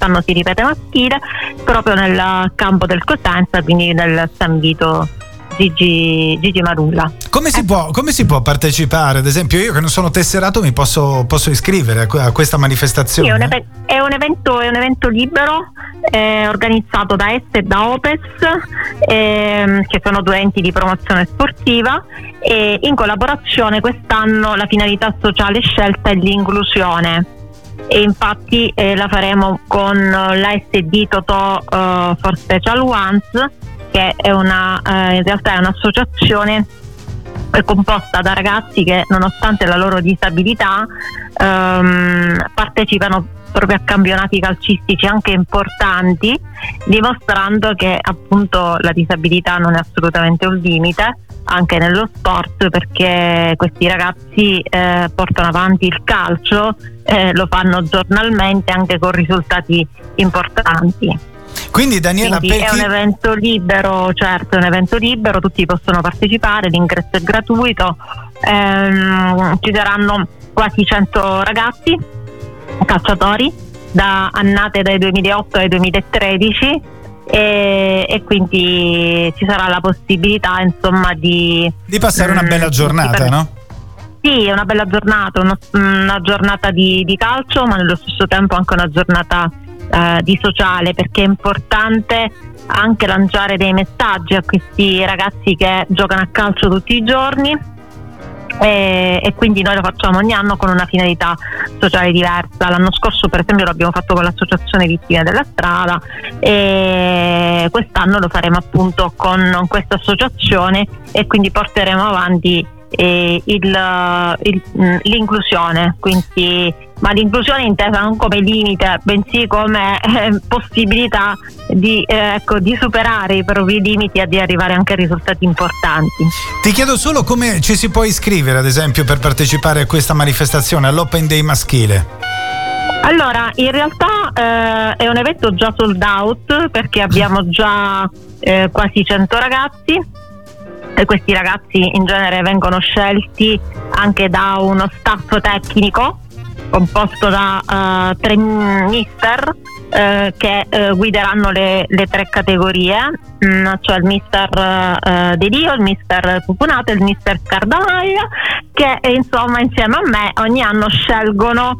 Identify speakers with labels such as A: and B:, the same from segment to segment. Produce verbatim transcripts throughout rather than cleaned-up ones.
A: quest'anno si ripete maschile, proprio nel campo del Cosenza, quindi nel San Vito Gigi, Gigi Marulla.
B: Come si, eh. può, come si può partecipare? Ad esempio, io che non sono tesserato mi posso, posso iscrivere a questa manifestazione?
A: Sì, è, un ev- è, un evento, è un evento libero, eh, organizzato da E S e da OPES, eh, che sono due enti di promozione sportiva, e in collaborazione quest'anno la finalità sociale scelta è l'inclusione, e infatti eh, la faremo con l'A S D Totò uh, for Special Ones, che è una eh, in realtà è un'associazione è composta da ragazzi che, nonostante la loro disabilità, ehm, partecipano proprio a campionati calcistici anche importanti, dimostrando che appunto la disabilità non è assolutamente un limite anche nello sport, perché questi ragazzi eh, portano avanti il calcio, eh, lo fanno giornalmente anche con risultati importanti.
B: Quindi Daniela,
A: Quindi è
B: chi...
A: un evento libero, certo, è un evento libero, tutti possono partecipare, l'ingresso è gratuito, ehm, ci saranno quasi cento ragazzi calciatori da annate dai duemilaotto ai duemilatredici, e, e quindi ci sarà la possibilità, insomma, di
B: di passare una bella giornata,
A: per...
B: no?
A: Sì, è una bella giornata, una, una giornata di, di calcio, ma nello stesso tempo anche una giornata Uh, di sociale, perché è importante anche lanciare dei messaggi a questi ragazzi che giocano a calcio tutti i giorni, e, e quindi noi lo facciamo ogni anno con una finalità sociale diversa. L'anno scorso per esempio l'abbiamo fatto con l'associazione Vittime della Strada, e quest'anno lo faremo appunto con questa associazione, e quindi porteremo avanti eh, il, il, l'inclusione, quindi ma l'inclusione intesa non come limite, bensì come eh, possibilità di, eh, ecco, di superare i propri limiti e di arrivare anche a risultati importanti.
B: Ti chiedo solo come ci si può iscrivere, ad esempio, per partecipare a questa manifestazione, all'Open Day maschile.
A: Allora, in realtà eh, è un evento già sold out, perché abbiamo già eh, quasi cento ragazzi, e questi ragazzi in genere vengono scelti anche da uno staff tecnico composto da uh, tre mister uh, che uh, guideranno le, le tre categorie, mm, cioè il mister uh, De Dio, il mister Pupunato e il mister Cardamaglia, che insomma insieme a me ogni anno scelgono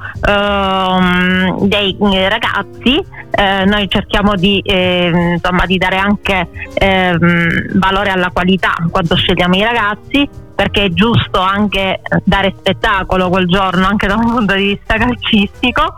A: uh, dei ragazzi. Uh, noi cerchiamo di, eh, insomma, di dare anche eh, valore alla qualità quando scegliamo i ragazzi, perché è giusto anche dare spettacolo quel giorno anche da un punto di vista calcistico,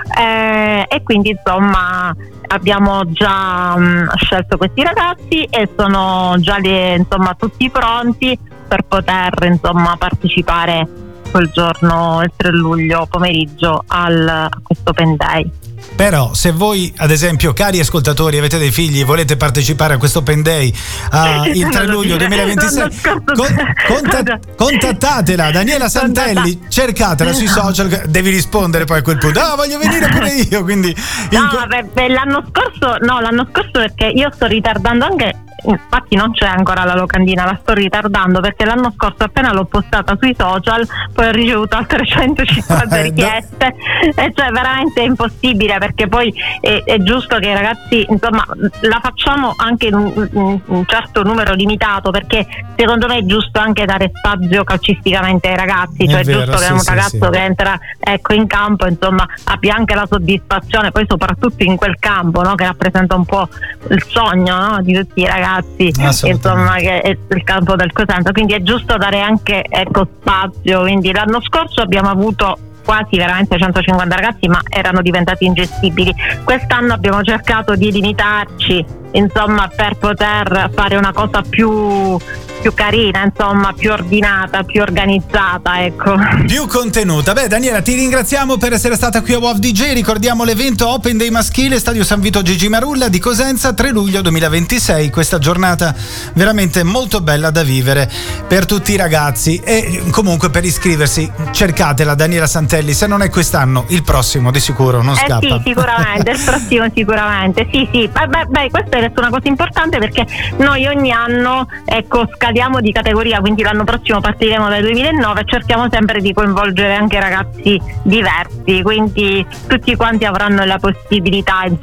A: eh, e quindi insomma abbiamo già mh, scelto questi ragazzi e sono già le, insomma, tutti pronti per poter insomma partecipare quel giorno, il tre luglio pomeriggio, al, a questo Open Day.
B: Però se voi, ad esempio, cari ascoltatori, avete dei figli e volete partecipare a questo Open Day uh, il tre luglio duemilaventisei, con, contat- contattatela, Daniela Santelli, cercatela sui social, devi rispondere poi a quel punto, ah, voglio venire pure io, quindi
A: no, co- beh, beh, l'anno scorso no l'anno scorso perché io sto ritardando anche, infatti non c'è ancora la locandina, la sto ritardando perché l'anno scorso appena l'ho postata sui social poi ho ricevuto altre centocinquanta richieste, e cioè veramente è impossibile, perché poi è, è giusto che i ragazzi, insomma, la facciamo anche in un, un, un certo numero limitato, perché secondo me è giusto anche dare spazio calcisticamente ai ragazzi, cioè è, vero, è giusto sì, che un sì, ragazzo sì. che entra, ecco, in campo, insomma, abbia anche la soddisfazione, poi soprattutto in quel campo, no, che rappresenta un po' il sogno, no, di tutti i ragazzi, insomma, che è il campo del Cosenza, quindi è giusto dare anche, ecco, spazio. Quindi l'anno scorso abbiamo avuto quasi veramente centocinquanta ragazzi, ma erano diventati ingestibili. Quest'anno abbiamo cercato di limitarci, insomma, per poter fare una cosa più più carina, insomma, più ordinata, più organizzata, ecco.
B: Più contenuta. Beh, Daniela, ti ringraziamo per essere stata qui a Wow D J. Ricordiamo l'evento Open Day maschile, Stadio San Vito Gigi Marulla di Cosenza, tre luglio duemilaventisei. Questa giornata veramente molto bella da vivere per tutti i ragazzi, e comunque per iscriversi cercatela, Daniela Santelli, se non è quest'anno, il prossimo di sicuro non
A: eh
B: scappa.
A: Sì, sicuramente, il prossimo sicuramente. Sì, sì. Beh, beh, questa è una cosa importante, perché noi ogni anno, ecco, scadiamo di categoria, quindi l'anno prossimo partiremo dal duemilanove e cerchiamo sempre di coinvolgere anche ragazzi diversi, quindi tutti quanti avranno la possibilità